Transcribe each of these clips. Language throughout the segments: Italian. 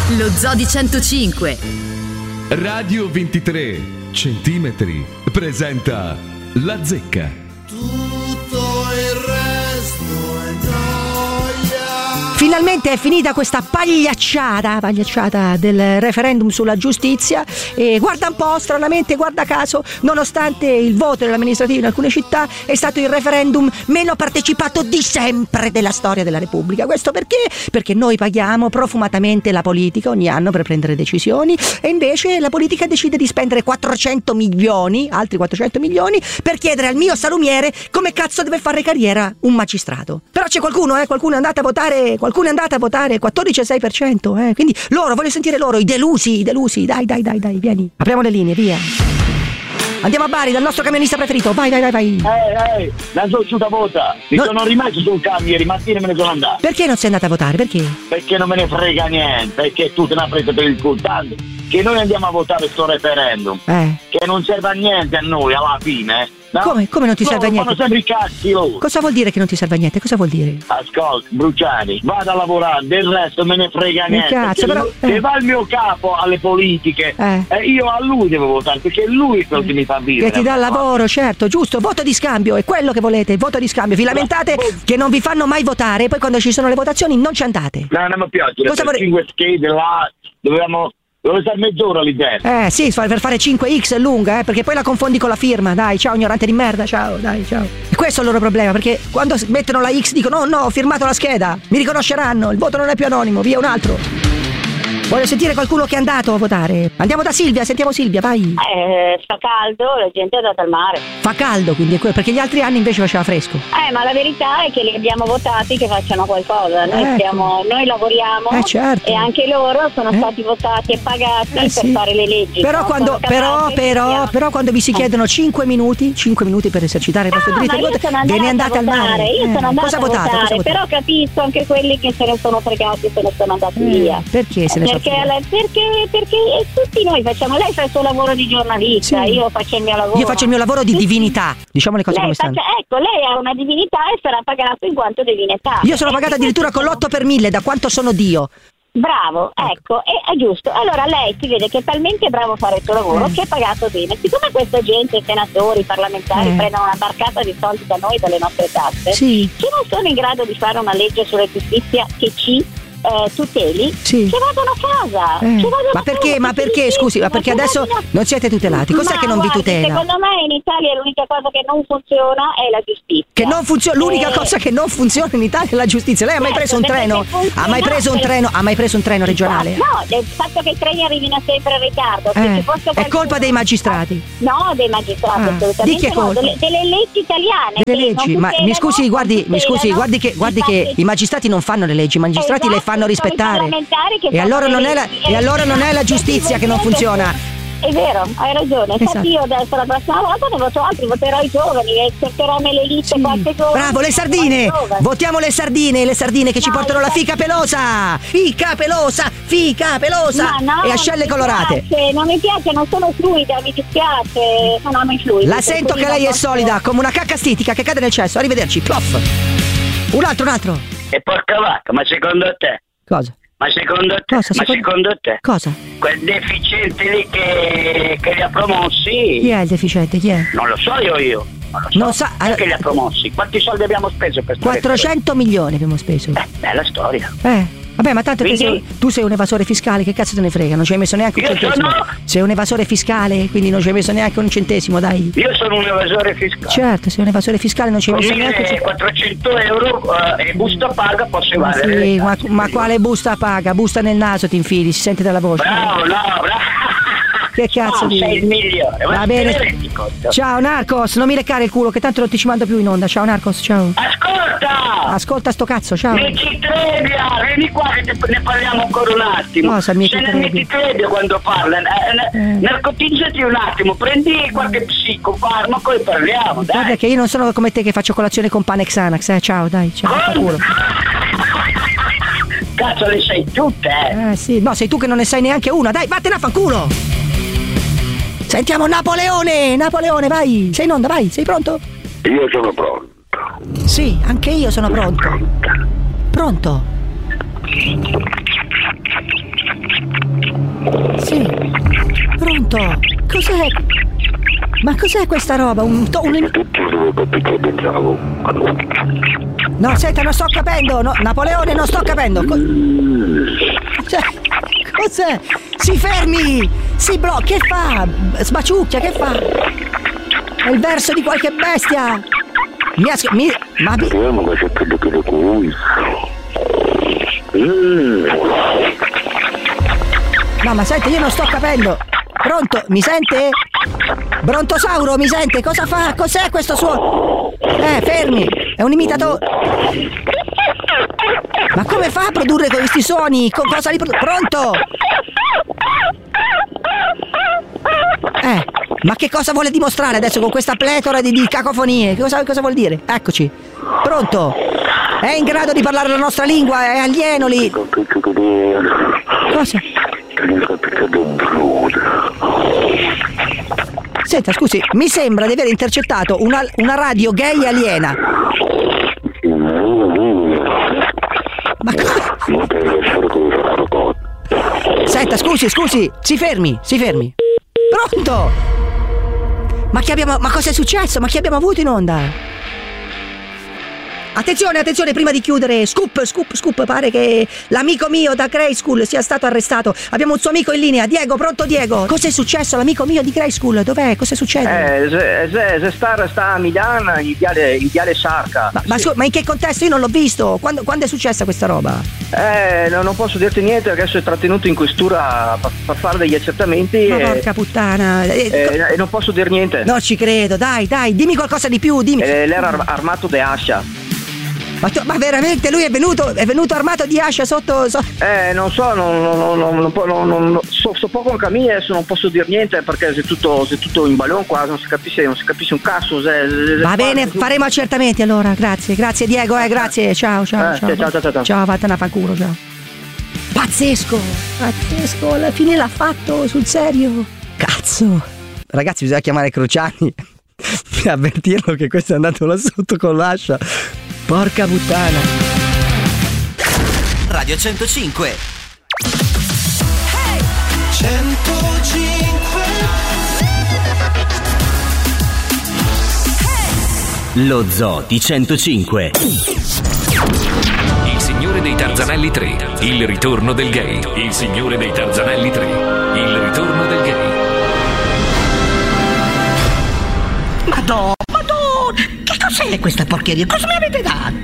Lo Zoo di 105. Radio 23 centimetri presenta La Zecca. Tutto il resto è gioia. Finalmente è finita questa pagliacciata del referendum sulla giustizia e guarda un po', stranamente, guarda caso, nonostante il voto dell'amministrativo in alcune città, è stato il referendum meno partecipato di sempre della storia della Repubblica. Questo perché? Perché noi paghiamo profumatamente la politica ogni anno per prendere decisioni e invece la politica decide di spendere 400 milioni, altri 400 milioni, per chiedere al mio salumiere come cazzo deve fare carriera un magistrato. Però c'è qualcuno è andato a votare 14,6%, quindi loro, voglio sentire loro, i delusi, dai, vieni, apriamo le linee, via. Andiamo a Bari dal nostro camionista preferito, vai. La società vota, sono rimasto sul camion ieri mattina e me ne sono andato. Perché non sei andato a votare, perché? Perché non me ne frega niente, perché tu te ne hai preso per il culo, tanto che noi andiamo a votare sto referendum, che non serve a niente a noi alla fine, no? Come non ti serve a niente? Fanno sempre i cazzi loro. Cosa vuol dire che non ti serve a niente? Cosa vuol dire? Ascolta, Bruciani, vado a lavorare, del resto me ne frega niente. Cazzo, però, se va il mio capo alle politiche, io a lui devo votare, perché è lui quello che mi fa vivere. Che ti dà lavoro, certo, giusto, voto di scambio, è quello che volete, voto di scambio. Vi lamentate che non vi fanno mai votare, poi quando ci sono le votazioni non ci andate. No, non mi piace. Cosa vorrei? 5 schede là, Dove stare mezz'ora lì dentro? Sì, per fare 5X è lunga, perché poi la confondi con la firma. Dai, ciao ignorante di merda, ciao. E questo è il loro problema, perché quando mettono la X dicono no, ho firmato la scheda, mi riconosceranno, il voto non è più anonimo, via un altro. Voglio sentire qualcuno che è andato a votare. Andiamo da Silvia, sentiamo Silvia, vai. Fa caldo, la gente è andata al mare. Fa caldo, quindi è quello, perché gli altri anni invece faceva fresco. Ma la verità è che li abbiamo votati che facciano qualcosa. Noi lavoriamo, certo. e anche loro sono stati votati e pagati per fare le leggi. Però quando vi si chiedono 5 minuti per esercitare il vostro diritto di voto, ve ne andate al mare. Io sono andata cosa a votare? votare, però capisco anche quelli che se ne sono fregati e se ne sono andati via. Perché se ne sono fregati? Perché tutti noi facciamo, lei fa il suo lavoro di giornalista, io faccio il mio lavoro. Io faccio il mio lavoro di divinità, diciamo le cose come stanno. Ecco, lei ha una divinità e sarà pagato in quanto divinità. Io sono pagata addirittura con l'8 per 1000 da quanto sono Dio. Bravo, ecco, è giusto. Allora lei si vede che è talmente bravo a fare il suo lavoro che è pagato bene. Siccome questa gente, senatori, parlamentari, prendono una barcata di soldi da noi, dalle nostre tasse, se non sono in grado di fare una legge sulla giustizia che ci tuteli, che vadano a casa. Ma perché, scusi, ma perché adesso non siete tutelati? Cos'è che non vi tutela? Secondo me in Italia l'unica cosa che non funziona è la giustizia. Che non funziona, l'unica cosa che non funziona in Italia è la giustizia. Lei ha mai preso un treno? Ha mai preso un treno regionale? No, del fatto che i treni arrivino sempre in ritardo. È colpa dei magistrati? No, dei magistrati assolutamente. Di chi è colpa? Delle leggi italiane. Delle leggi, ma mi scusi, guardi che i magistrati non fanno le leggi, i magistrati le fanno rispettare. E allora non è la giustizia che non funziona. È vero, hai ragione. Infatti io adesso la prossima volta ne voto altri, voterò i giovani e cercherò nelle liste qualche giovane. Bravo, le sardine! Votiamo le sardine che ci portano la fica pelosa! Fica pelosa! E ascelle colorate. Non mi piace, non sono fluida, mi dispiace. Non amo i fluidi. La sento che lei è solida, come una cacca stitica che cade nel cesso. Arrivederci, plof! Un altro. E porca vacca, ma secondo te? Cosa? Ma secondo te? Cosa? Quel deficiente lì che li ha promossi. Chi è il deficiente? Chi è? Non lo so io. Non so. Che li ha promossi? Quanti soldi abbiamo speso per 400 milioni abbiamo speso. Bella storia. Vabbè, ma tanto tu sei un evasore fiscale, che cazzo te ne frega? Non ci hai messo neanche un centesimo. Sei un evasore fiscale, quindi non ci hai messo neanche un centesimo, dai. Io sono un evasore fiscale. Certo, sei un evasore fiscale, non ci hai messo neanche un centesimo. 400 euro e busta paga posso evadere. Ma quale busta paga? Busta nel naso ti infili, si sente dalla voce. Bravo. Che cazzo di... Sei il migliore. Va bene. Ciao Narcos, non mi leccare il culo che tanto non ti ci mando più in onda. Ciao Narcos, ciao. Ascolta sto cazzo, ciao. Michi Trebbia, vieni qua che ne parliamo ancora un attimo. Cosa, Michi Trebbia? Michi Trebbia quando parla, narcotizzati un attimo, prendi qualche psicofarmaco e parliamo, dai. Guarda che io non sono come te che faccio colazione con pane Xanax, ciao, dai, ciao, culo. Cazzo, le sai tutte, sì, no, sei tu che non ne sai neanche una, dai, vattene a fanculo. Sentiamo Napoleone, vai, sei in onda, vai, sei pronto? Io sono pronto. Sì, anche io sono pronto. Pronto? Sì. Pronto? Cos'è? Ma cos'è questa roba? No, senta, non sto capendo. No, Napoleone, non sto capendo. Cos'è? Si fermi! Si blocca! Che fa? Sbaciucchia, che fa? È il verso di qualche bestia! No, ma senti, io non sto capendo. Pronto? Mi sente? Brontosauro, mi sente? Cosa fa? Cos'è questo suono? Fermi! È un imitatore. Ma come fa a produrre questi suoni? Con cosa li produce? Pronto? Ma che cosa vuole dimostrare adesso con questa pletora di cacofonie? Cosa vuol dire? Eccoci. Pronto? È in grado di parlare la nostra lingua? È alieno lì? Cosa? Senta, scusi, mi sembra di aver intercettato una radio gay aliena. Ma senta, scusi, si fermi. Pronto? Ma cosa è successo? Ma chi abbiamo avuto in onda? Attenzione, prima di chiudere, scoop, pare che l'amico mio da Grey School sia stato arrestato. Abbiamo un suo amico in linea. Diego, pronto Diego? Cos'è successo all'amico mio di Grey School? Dov'è? Cosa succede? Sta a Milano, in viale Sarca. Ma in che contesto? Io non l'ho visto. Quando è successa questa roba? Non posso dirti niente, adesso è trattenuto in questura per fare degli accertamenti. Ma porca puttana. E non posso dire niente. Non ci credo, dai, dimmi qualcosa di più, dimmi. L'era armato di ascia. Ma veramente lui è venuto armato di ascia sotto? Non so, sto poco in cammino, adesso non posso dire niente perché c'è tutto in ballon qua, non si capisce un cazzo. Va bene, faremo accertamenti allora, grazie Diego, grazie, ciao. Ciao, vattene a fanculo, ciao. Pazzesco, alla fine l'ha fatto, sul serio. Cazzo. Ragazzi, bisogna chiamare Cruciani e avvertirlo che questo è andato là sotto con l'ascia. Porca puttana. Radio 105. Hey! 105. Hey! Lo Zoo di 105. Il Signore dei Tarzanelli 3. Il ritorno del gay. Il Signore dei Tarzanelli 3. Il ritorno del gay. Madonna! Che cos'è questa porcheria? Cosa mi avete dato?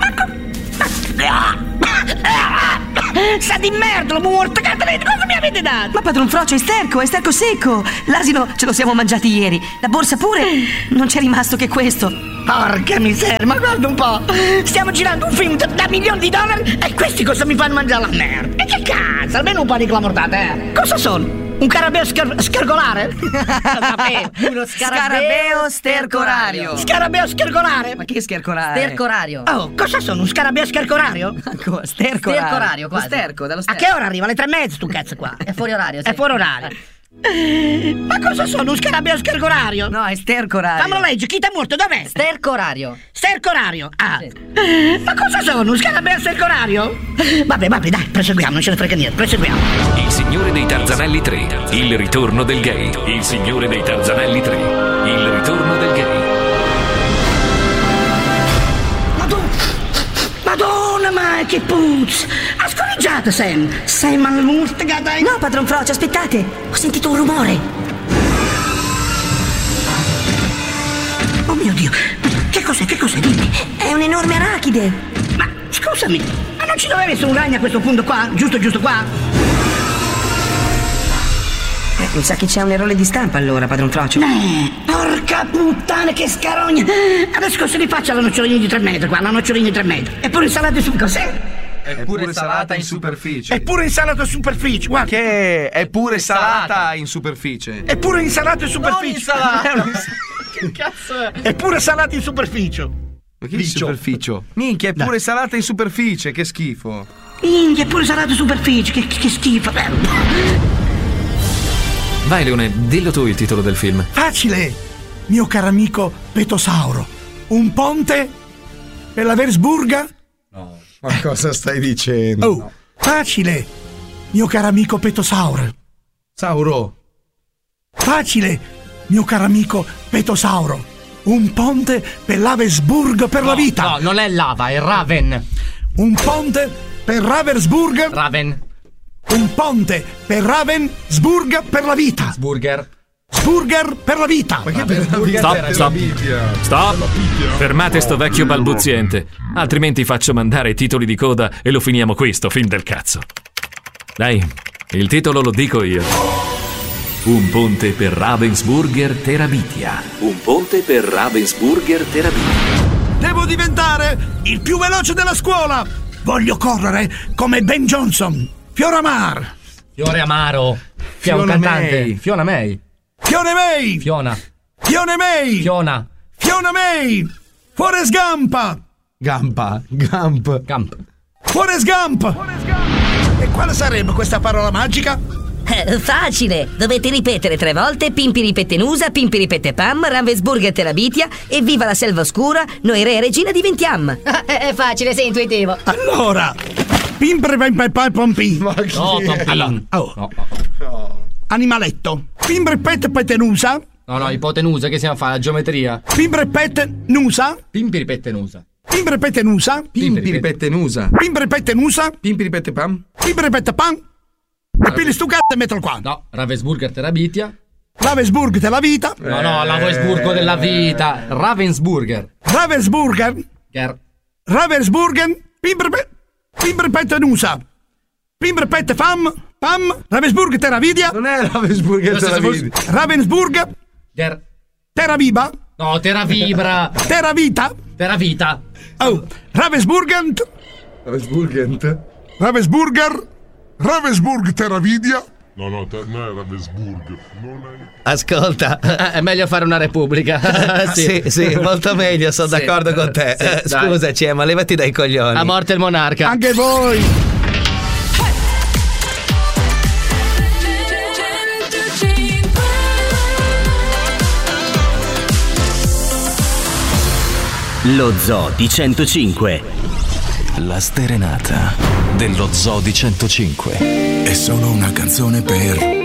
Sa di merda, l'ho morto, cosa mi avete dato? Ma padron Frocio, è sterco secco. L'asino ce lo siamo mangiati ieri. La borsa pure. Non c'è rimasto che questo. Porca miseria, ma guarda un po'. Stiamo girando un film da $1.000.000 e questi cosa mi fanno mangiare la merda? E che cazzo, almeno un po' di clamortate, Cosa sono? Un scarabeo schergolare? Uno scarabeo stercorario. Scarabeo schergolare? Ma che schercorario? Stercorario. Oh, cosa sono? Un scarabeo schercorario? Stercorario, quasi. Sterco, dallo sterco. A che ora arriva? Alle 3:30 tu cazzo qua. È fuori orario, sì. È fuori orario. Ma cosa sono? Un scarabeo schergorario? No, è stercorario. Fammelo leggere, chi t'è morto? Dov'è? Stercorario. Stercorario? Ah. Sì. Ma cosa sono? Un scarabeo stercorario? Vabbè, dai, proseguiamo, non ce ne frega niente, proseguiamo. Il Signore dei Tarzanelli 3. Il ritorno del gay. Il Signore dei Tarzanelli 3. Il ritorno del gay. Madonna, ma che puzza! Ha scorreggiato, Sam! Sei malmustagata! No, padron Frocio, aspettate! Ho sentito un rumore! Oh mio Dio! Che cos'è? Dimmi! È un'enorme arachide! Ma scusami! Ma non ci doveva essere un ragno a questo punto qua? Giusto qua? Mi sa che c'è un errore di stampa allora, padron Frocio. Porca puttana, che scarogna! Adesso cosa li faccio alla nocciolina di 3 metri qua? La nocciolina di 3 metri. Eppure insalata su... Cos'è? È pure salata in superficie. Eppure insalata in superficie, guarda. Che è pure salata in superficie. Eppure insalata in superficie. Che cazzo è? Eppure salata in superficie. Ma che superficie? Minchia, è pure salata in superficie, che schifo. Minchia, è pure salata in superficie, che schifo. Vai Leone, dillo tu il titolo del film. Facile, mio caro amico Petosauro. Un ponte per la Versburga? No, ma cosa stai dicendo? Oh, facile, mio caro amico Petosauro. Sauro. Facile, mio caro amico Petosauro. Un ponte per Ravensburg per la vita. No, non è lava, è Raven. Un ponte per Ravensburg. Raven. Un ponte per Ravensburg per la vita. Sburger per la vita. Ma che per Stop. Fermate sto vecchio balbuziente, altrimenti faccio mandare i titoli di coda e lo finiamo qui, sto film del cazzo. Dai, il titolo lo dico io. Un ponte per Ravensburger Terabitia. Un ponte per Ravensburger Terabitia. Devo diventare il più veloce della scuola. Voglio correre come Ben Johnson. Fioramar. Fiore Amaro. Che è un cantante. Fiona May. Fiona May. Fiona. Fiona May. Fiona. Fiona May. Forrest Gump. Gump. Forrest Gump. E quale sarebbe questa parola magica? Facile, dovete ripetere 3 volte Pimpiripettenusa, Pimpiripettepam, Ravensburger Terabitia e viva la selva oscura, noi re e regina diventiam. È facile, sei intuitivo. Allora, Pimprepempepompi. Animaletto. Pimprepettenusa. No, ipotenusa, che stiamo a fare? La geometria. Pimpiripettenusa. Pimpiripettenusa. Pimpiripettenusa. Pimpiripettepam. Pimpiripettepam. E pili stu cazzo e mettilo qua. No, Ravensburger Terabitia. Ravensburg della vita. No, Ravensburgo della vita. Ravensburger. Pimprepettenusa. Pimprepettefam. Pam. Ravensburg Teravidia. Non è Ravensburger Teravidia. Ravensburg. Teraviba. No, Teravibra. Teravita. Oh, Ravensburg Teravidia. No, non è Ravensburg. Ascolta, è meglio fare una repubblica. sì, molto meglio, sono d'accordo con te. Scusaci, ma levati dai coglioni. A morte il monarca. Anche voi. Lo Zoo di 105. La sterenata dello Zoo di 105. È solo una canzone per